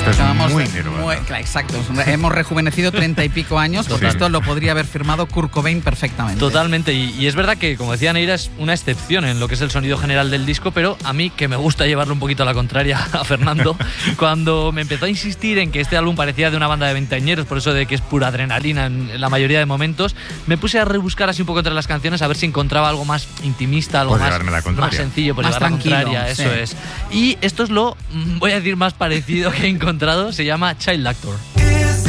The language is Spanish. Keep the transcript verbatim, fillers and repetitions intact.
Esto es Acabamos muy de- Nirvana. muy- claro, exacto. Hemos rejuvenecido treinta y pico años, porque Sí. esto lo podría haber firmado Kurt Cobain perfectamente. Totalmente, y, y es verdad que, como decía Neira, es una excepción en lo que es el sonido general del disco, pero a mí, que me gusta llevarlo un poquito a la contraria a Fernando, cuando me empezó a insistir en que este álbum parecía de una banda de veinteañeros, por eso de que es pura adrenalina en la mayoría de momentos, me puse a rebuscar así un poco entre las canciones a ver si encontraba algo más intimista, algo Por más, llevarme la contraria. más sencillo, por Más llevar tranquilo, la contraria, sí. eso es. Y esto es lo, mm, voy a decir, más parecido que he encontrado, se llama Child Actor.